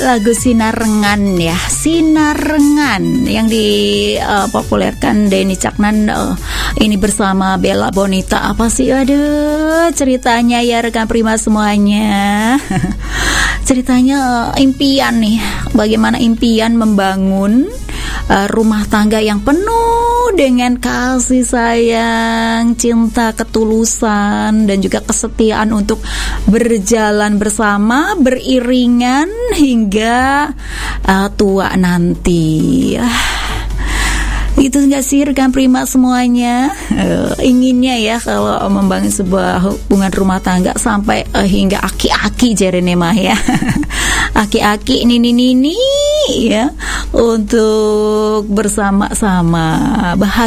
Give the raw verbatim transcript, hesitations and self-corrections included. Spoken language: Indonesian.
lagu Sinarengan ya, Sinarengan yang dipopulerkan uh, Denny Caknan uh, ini bersama Bella Bonita. Apa sih, aduh ceritanya ya rekan Prima semuanya. Ceritanya uh, impian nih, bagaimana impian membangun uh, rumah tangga yang penuh dengan kasih sayang, cinta, ketulusan, dan juga kesetiaan untuk berjalan bersama, beriringan hingga uh, tua nanti. Uh, itu enggak sih rekan Prima semuanya? Uh, inginnya ya kalau membangun sebuah hubungan rumah tangga sampai uh, hingga aki-aki jarene mah ya. Aki-aki nini-nini ya, untuk bersama-sama bahagia